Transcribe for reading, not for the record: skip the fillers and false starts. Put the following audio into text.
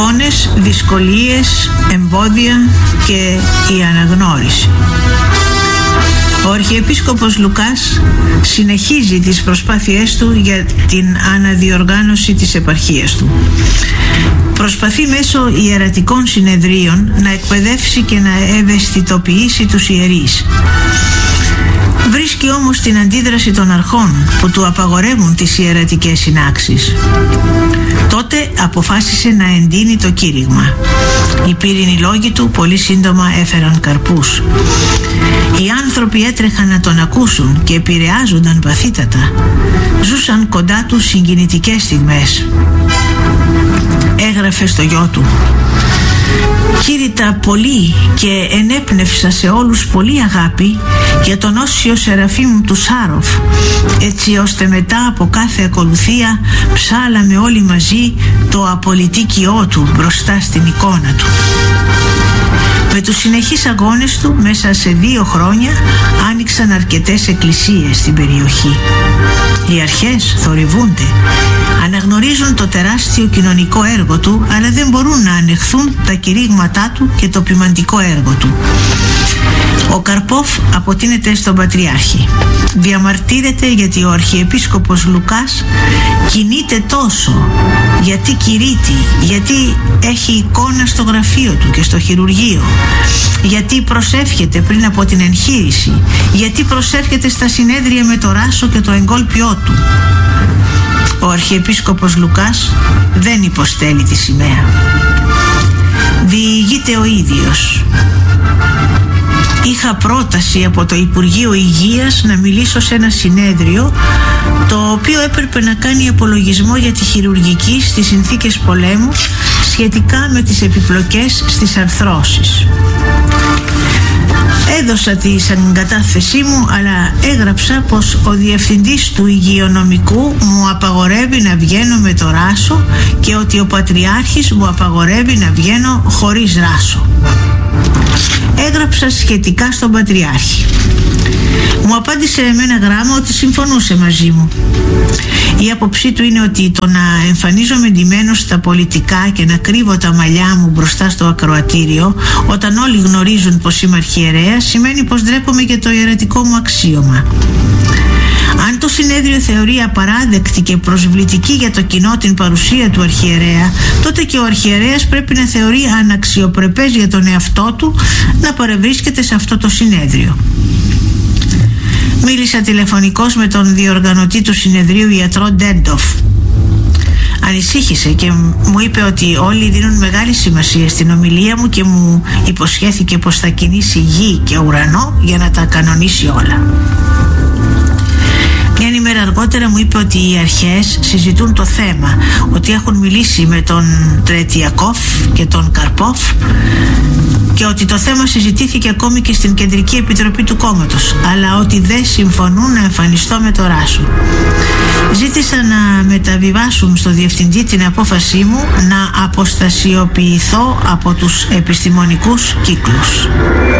εικόνες, δυσκολίες, εμπόδια και η αναγνώριση. Ο Αρχιεπίσκοπος Λουκάς συνεχίζει τις προσπάθειές του για την αναδιοργάνωση της επαρχίας του. Προσπαθεί μέσω ιερατικών συνεδρίων να εκπαιδεύσει και να ευαισθητοποιήσει τους ιερείς. Βρίσκει όμως την αντίδραση των αρχών που του απαγορεύουν τις ιερατικές συνάξεις. Τότε αποφάσισε να εντείνει το κήρυγμα. Οι πύρινοι λόγοι του πολύ σύντομα έφεραν καρπούς. Οι άνθρωποι έτρεχαν να τον ακούσουν και επηρεάζονταν βαθύτατα. Ζούσαν κοντά του συγκινητικές στιγμές. Έγραφε στο γιο του: «Κήρυτα πολύ και ενέπνευσα σε όλους πολύ αγάπη για τον Όσιο Σεραφείμ του Σάροφ, έτσι ώστε μετά από κάθε ακολουθία ψάλαμε όλοι μαζί το απολυτίκιό του μπροστά στην εικόνα του». Με τους συνεχείς αγώνες του, μέσα σε 2 χρόνια άνοιξαν αρκετές εκκλησίες στην περιοχή. Οι αρχές θορυβούνται, αναγνωρίζουν το τεράστιο κοινωνικό έργο του, αλλά δεν μπορούν να ανεχθούν τα κηρύγματά του και το ποιμαντικό έργο του. Ο Καρπόφ αποτείνεται στον Πατριάρχη. Διαμαρτύρεται γιατί ο Αρχιεπίσκοπος Λουκάς κινείται τόσο, γιατί κηρύττει, γιατί έχει εικόνα στο γραφείο του και στο χειρουργείο, γιατί προσεύχεται πριν από την εγχείρηση, γιατί προσέρχεται στα συνέδρια με το ράσο και το εγκόλπιό του. Ο Αρχιεπίσκοπος Λουκάς δεν υποστέλει τη σημαία. Διηγείται ο ίδιος: «Είχα πρόταση από το Υπουργείο Υγείας να μιλήσω σε ένα συνέδριο, το οποίο έπρεπε να κάνει απολογισμό για τη χειρουργική στις συνθήκες πολέμου σχετικά με τις επιπλοκές στις αρθρώσεις. Έδωσα τη συγκατάθεσή μου, αλλά έγραψα πως ο διευθυντής του υγειονομικού μου απαγορεύει να βγαίνω με το ράσο και ότι ο Πατριάρχης μου απαγορεύει να βγαίνω χωρίς ράσο. Έγραψα σχετικά στον Πατριάρχη. Μου απάντησε με ένα γράμμα ότι συμφωνούσε μαζί μου. Η άποψή του είναι ότι το να εμφανίζομαι ντυμένος στα πολιτικά και να κρύβω τα μαλλιά μου μπροστά στο ακροατήριο, όταν όλοι γνωρίζουν πως είμαι αρχιερέας, σημαίνει πως ντρέπομαι για το ιερατικό μου αξίωμα. Αν το συνέδριο θεωρεί απαράδεκτη και προσβλητική για το κοινό την παρουσία του αρχιερέα, τότε και ο αρχιερέας πρέπει να θεωρεί αναξιοπρεπές για τον εαυτό του να παρευρίσκεται σε αυτό το συνέδριο». Μίλησα τηλεφωνικώς με τον διοργανωτή του συνεδρίου, ιατρό Ντέντοφ. Ανησύχησε και μου είπε ότι όλοι δίνουν μεγάλη σημασία στην ομιλία μου και μου υποσχέθηκε πως θα κινήσει γη και ουρανό για να τα κανονίσει όλα. Μια ημέρα αργότερα μου είπε ότι οι αρχές συζητούν το θέμα, ότι έχουν μιλήσει με τον Τρετιακόφ και τον Καρπόφ και ότι το θέμα συζητήθηκε ακόμη και στην Κεντρική Επιτροπή του κόμματος, αλλά ότι δεν συμφωνούν να εμφανιστώ με το ράσο. Ζήτησα να μεταβιβάσουν στο διευθυντή την απόφασή μου να αποστασιοποιηθώ από τους επιστημονικούς κύκλους.